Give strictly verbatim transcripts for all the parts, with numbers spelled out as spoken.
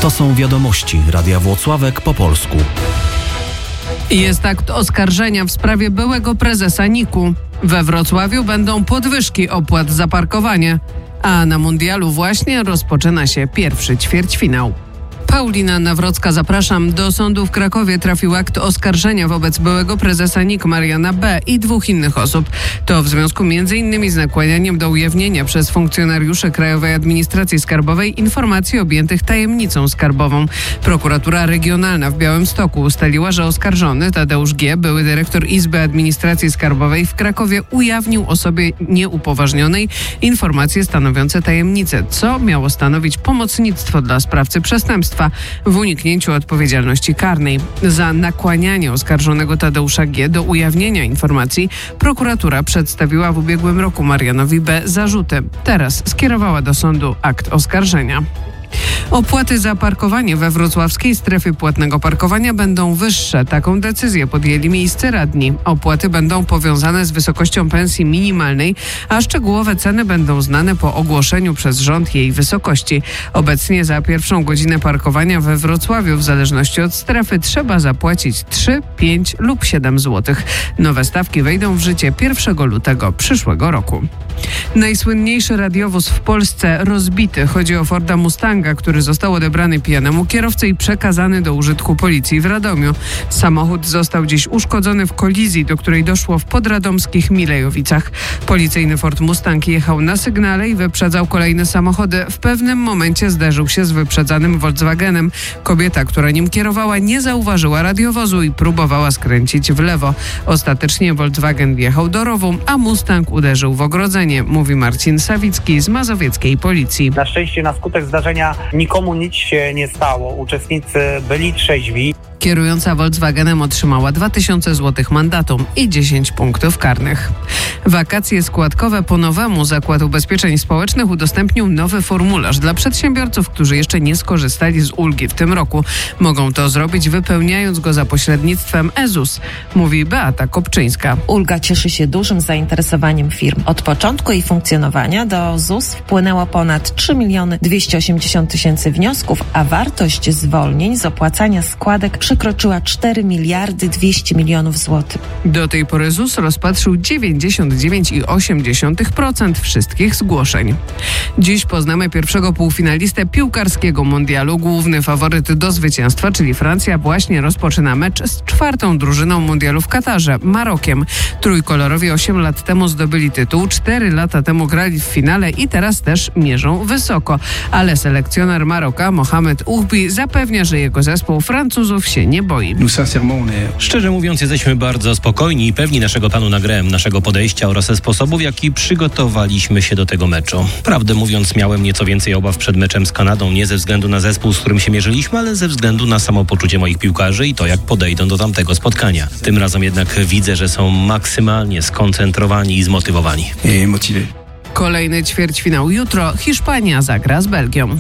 To są wiadomości Radia Włocławek po polsku. Jest akt oskarżenia w sprawie byłego prezesa niku. We Wrocławiu będą podwyżki opłat za parkowanie, a na mundialu właśnie rozpoczyna się pierwszy ćwierćfinał. Paulina Nawrocka, zapraszam. Do sądu w Krakowie trafił akt oskarżenia wobec byłego prezesa nik Mariana B. i dwóch innych osób. To w związku między innymi z nakłanianiem do ujawnienia przez funkcjonariuszy Krajowej Administracji Skarbowej informacji objętych tajemnicą skarbową. Prokuratura Regionalna w Białymstoku ustaliła, że oskarżony Tadeusz G., były dyrektor Izby Administracji Skarbowej w Krakowie, ujawnił osobie nieupoważnionej informacje stanowiące tajemnicę, co miało stanowić pomocnictwo dla sprawcy przestępstwa w uniknięciu odpowiedzialności karnej. Za nakłanianie oskarżonego Tadeusza G. do ujawnienia informacji prokuratura przedstawiła w ubiegłym roku Marianowi B. zarzuty. Teraz skierowała do sądu akt oskarżenia. Opłaty za parkowanie we wrocławskiej strefie płatnego parkowania będą wyższe. Taką decyzję podjęli miejscy radni. Opłaty będą powiązane z wysokością pensji minimalnej, a szczegółowe ceny będą znane po ogłoszeniu przez rząd jej wysokości. Obecnie za pierwszą godzinę parkowania we Wrocławiu, w zależności od strefy, trzeba zapłacić trzy, pięć lub siedem złotych. Nowe stawki wejdą w życie pierwszego lutego przyszłego roku. Najsłynniejszy radiowóz w Polsce rozbity. Chodzi o Forda Mustanga, który został odebrany pijanemu kierowcy i przekazany do użytku policji w Radomiu. Samochód został dziś uszkodzony w kolizji, do której doszło w podradomskich Milejowicach. Policyjny Ford Mustang jechał na sygnale i wyprzedzał kolejne samochody. W pewnym momencie zderzył się z wyprzedzanym Volkswagenem. Kobieta, która nim kierowała, nie zauważyła radiowozu i próbowała skręcić w lewo. Ostatecznie Volkswagen wjechał do rowu, a Mustang uderzył w ogrodzenie, mówi Marcin Sawicki z mazowieckiej policji. Na szczęście na skutek zdarzenia nikomu nic się nie stało. Uczestnicy byli trzeźwi. Kierująca Volkswagenem otrzymała dwa tysiące złotych mandatu i dziesięć punktów karnych. Wakacje składkowe po nowemu. Zakład Ubezpieczeń Społecznych udostępnił nowy formularz dla przedsiębiorców, którzy jeszcze nie skorzystali z ulgi w tym roku. Mogą to zrobić, wypełniając go za pośrednictwem E Z U S, mówi Beata Kopczyńska. Ulga cieszy się dużym zainteresowaniem firm. Od początku jej funkcjonowania do Z U S wpłynęło ponad trzy miliony dwieście osiemdziesiąt tysięcy wniosków, a wartość zwolnień z opłacania składek przekroczyła cztery miliardy dwieście milionów złotych. Do tej pory Z U S rozpatrzył dziewięćdziesiąt dziewięć przecinek osiem procent wszystkich zgłoszeń. Dziś poznamy pierwszego półfinalistę piłkarskiego mundialu. Główny faworyt do zwycięstwa, czyli Francja, właśnie rozpoczyna mecz z czwartą drużyną mundialu w Katarze, Marokiem. Trójkolorowi osiem lat temu zdobyli tytuł, cztery lata temu grali w finale i teraz też mierzą wysoko. Ale selekcjoner Maroka, Mohamed Ouhbi, zapewnia, że jego zespół Francuzów się nie boi. Szczerze mówiąc, jesteśmy bardzo spokojni i pewni naszego planu na grę, naszego podejścia oraz sposobu, w jaki przygotowaliśmy się do tego meczu. Prawdę mówiąc, miałem nieco więcej obaw przed meczem z Kanadą, nie ze względu na zespół, z którym się mierzyliśmy, ale ze względu na samopoczucie moich piłkarzy i to, jak podejdą do tamtego spotkania. Tym razem jednak widzę, że są maksymalnie skoncentrowani i zmotywowani. Kolejny ćwierćfinał jutro. Hiszpania zagra z Belgią.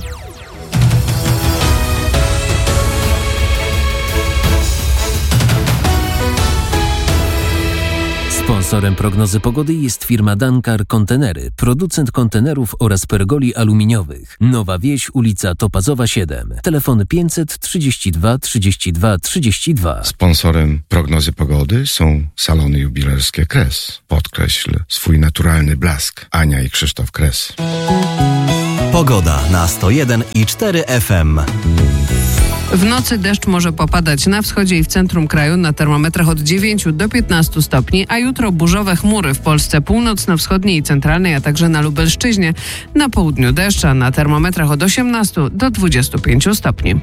Sponsorem prognozy pogody jest firma Dankar Kontenery, producent kontenerów oraz pergoli aluminiowych. Nowa Wieś, ulica Topazowa siedem. Telefon pięćset trzydzieści dwa trzydzieści dwa trzydzieści dwa. Sponsorem prognozy pogody są salony jubilerskie Kres. Podkreśl swój naturalny blask. Ania i Krzysztof Kres. Pogoda na sto jeden i cztery F M. W nocy deszcz może popadać na wschodzie i w centrum kraju, na termometrach od dziewięciu do piętnastu stopni, a jutro burzowe chmury w Polsce północno-wschodniej i centralnej, a także na Lubelszczyźnie. Na południu deszcz, a na termometrach od osiemnastu do dwudziestu pięciu stopni.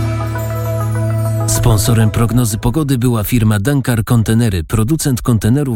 Sponsorem prognozy pogody była firma Dankar Kontenery, producent kontenerów